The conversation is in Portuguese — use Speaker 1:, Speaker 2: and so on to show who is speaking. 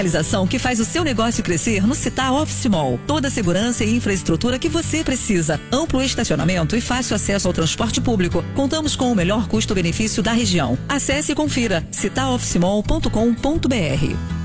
Speaker 1: Realização que faz o seu negócio crescer no Città Office Mall. Toda a segurança e infraestrutura que você precisa. Amplo estacionamento e fácil acesso ao transporte público. Contamos com o melhor custo-benefício da região. Acesse e confira cittaofficemall.com.br.